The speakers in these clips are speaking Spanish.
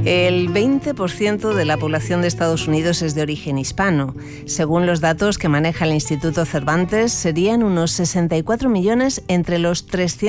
El 20% de la población de Estados Unidos es de origen hispano. Según los datos que maneja el Instituto Cervantes, serían unos 64 millones entre los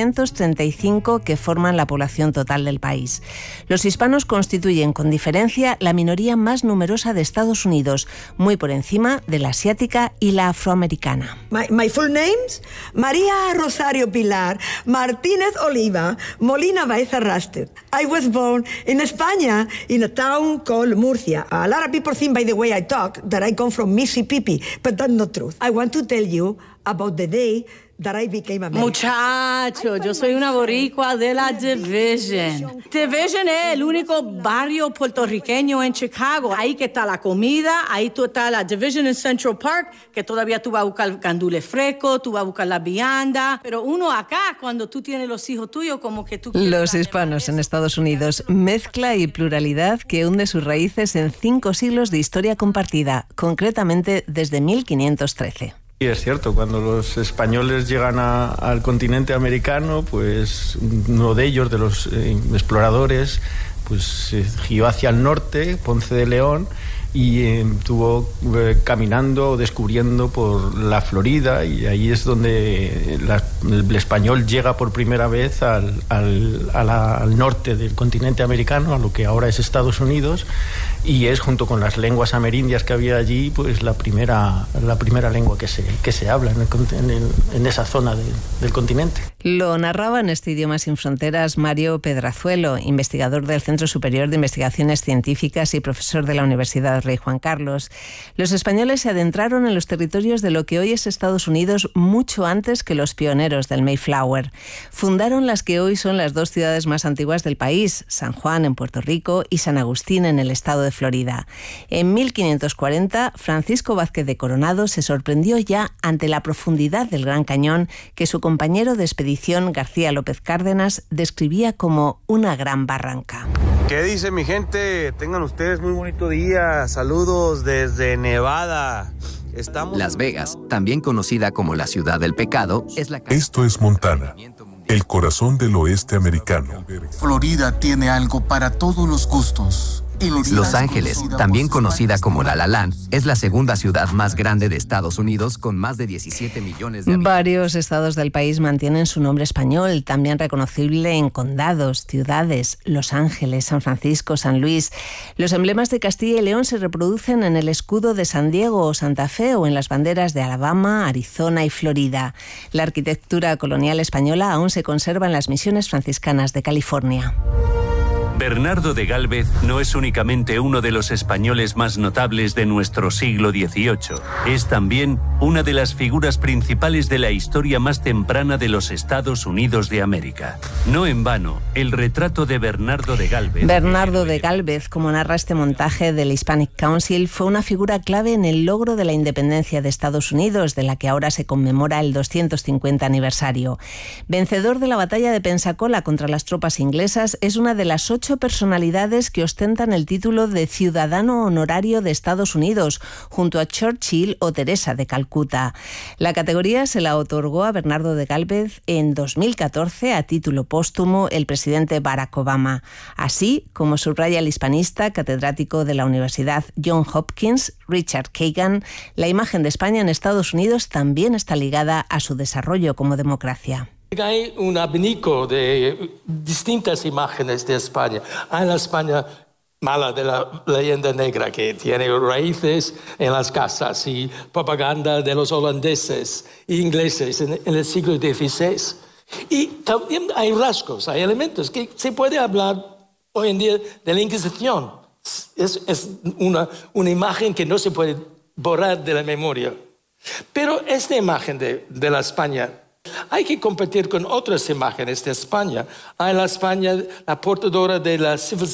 335 que forman la población total del país. Los hispanos constituyen con diferencia la minoría más numerosa de Estados Unidos, muy por encima de la asiática y la afroamericana. My full names: María Rosario Pilar Martínez Oliva Molina Baeza Rasted. I was born in España, in a town called Murcia. A lot of people think by the way I talk that I come from Mississippi, but that's not true. I want to tell you about the day that I became American. Muchacho, yo soy una boricua de la Division. Division es el único barrio puertorriqueño en Chicago. Ahí que está la comida, ahí está la Division en Central Park, que todavía tú vas a buscar gandules frescos, tú vas a buscar la vianda. Pero uno acá, cuando tú tienes los hijos tuyos, como que tú... Los hispanos en Estados Unidos, mezcla y pluralidad que hunde sus raíces en 5 siglos de historia compartida, concretamente desde 1513. Y es cierto, cuando los españoles llegan al continente americano, pues uno de ellos, de los exploradores, pues se guió hacia el norte, Ponce de León, y estuvo caminando, descubriendo por la Florida, y ahí es donde el español llega por primera vez al norte del continente americano, a lo que ahora es Estados Unidos, y es, junto con las lenguas amerindias que había allí, pues la primera lengua que se habla en esa zona del continente. Lo narraba en este Idioma sin Fronteras Mario Pedrazuelo, investigador del Centro Superior de Investigaciones Científicas y profesor de la Universidad Rey Juan Carlos. Los españoles se adentraron en los territorios de lo que hoy es Estados Unidos mucho antes que los pioneros del Mayflower. Fundaron las que hoy son las 2 ciudades más antiguas del país, San Juan en Puerto Rico y San Agustín en el estado de Florida. En 1540, Francisco Vázquez de Coronado se sorprendió ya ante la profundidad del Gran Cañón que su compañero de expedición García López Cárdenas describía como una gran barranca. ¿Qué dice mi gente? Tengan ustedes muy bonito día. Saludos desde Nevada. Las Vegas, también conocida como la ciudad del pecado, es la... Esto es Montana, el corazón del oeste americano. Florida tiene algo para todos los gustos. Los Ángeles, también conocida como La La Land, es la segunda ciudad más grande de Estados Unidos con más de 17 millones de habitantes. Varios estados del país mantienen su nombre español, también reconocible en condados, ciudades, Los Ángeles, San Francisco, San Luis. Los emblemas de Castilla y León se reproducen en el escudo de San Diego o Santa Fe o en las banderas de Alabama, Arizona y Florida. La arquitectura colonial española aún se conserva en las misiones franciscanas de California. Bernardo de Gálvez no es únicamente uno de los españoles más notables de nuestro siglo XVIII. Es también una de las figuras principales de la historia más temprana de los Estados Unidos de América. No en vano, el retrato de Bernardo de Gálvez... Bernardo de Gálvez, como narra este montaje del Hispanic Council, fue una figura clave en el logro de la independencia de Estados Unidos, de la que ahora se conmemora el 250 aniversario. Vencedor de la batalla de Pensacola contra las tropas inglesas, es una de las 8 personalidades que ostentan el título de Ciudadano Honorario de Estados Unidos, junto a Churchill o Teresa de Calcuta. La categoría se la otorgó a Bernardo de Gálvez en 2014 a título póstumo el presidente Barack Obama. Así, como subraya el hispanista catedrático de la Universidad Johns Hopkins, Richard Kagan, la imagen de España en Estados Unidos también está ligada a su desarrollo como democracia. Hay un abanico de distintas imágenes de España. Hay la España mala de la leyenda negra, que tiene raíces en las casas y propaganda de los holandeses e ingleses en el siglo XVI. Y también hay rasgos, hay elementos que se puede hablar hoy en día de la Inquisición. Es una imagen que no se puede borrar de la memoria. Pero esta imagen de la España hay que competir con otras imágenes de España. Hay la España, la portadora de la civilización